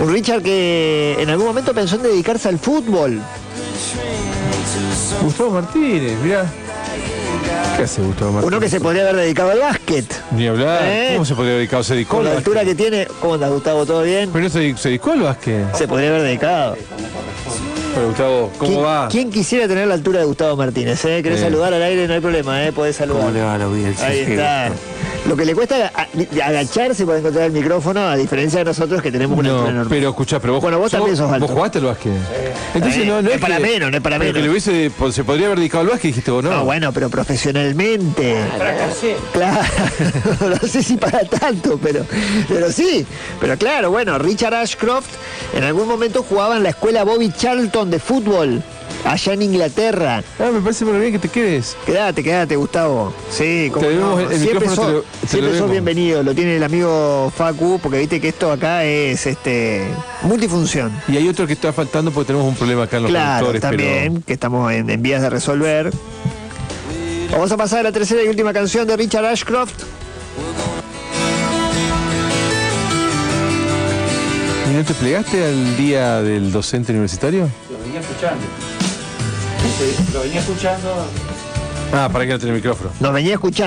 Un Richard que en algún momento pensó en dedicarse al fútbol. Gustavo Martínez, mirá. ¿Qué hace Gustavo Martínez? Uno que se podría haber dedicado al básquet. Ni hablar. ¿Cómo se podría dedicar? ¿Se dedicó Con la al altura básquet? que tiene. ¿Cómo andas, Gustavo? ¿Todo bien? Pero no se dedicó al básquet. Se podría haber dedicado. Pero Gustavo, ¿cómo va? ¿Quién quisiera tener la altura de Gustavo Martínez? ¿Querés saludar al aire? No hay problema, podés saludar. ¿Cómo le va a la audiencia? Ahí está. Lo que le cuesta agacharse para encontrar el micrófono, a diferencia de nosotros que tenemos una altura No, enorme. pero escuchá, pero vos, Bueno, vos también sos alto. ¿Vos jugaste al básquet? Entonces no es para menos, no es para pero menos. que le hubiese, se podría haber dedicado al básquet, dijiste vos, ¿no? No, bueno, pero profesionalmente. Claro, no sé si para tanto, pero sí. Pero claro, bueno, Richard Ashcroft en algún momento jugaba en la escuela Bobby Charlton de fútbol, allá en Inglaterra. Ah, me parece muy bien que te quedes. Quédate, Gustavo. Sí, como Te debemos el siempre micrófono, te lo siempre sos debemos. bienvenido. Lo tiene el amigo Facu, porque viste que esto acá es multifunción. Y hay otro que está faltando porque tenemos un problema acá en los Claro, productores, también, que estamos en vías de resolver. Vamos a pasar a la tercera y última canción de Richard Ashcroft. ¿Y no te plegaste al día del docente universitario? Lo venía escuchando. Ah, para que no tenga el micrófono. Nos venía escuchando.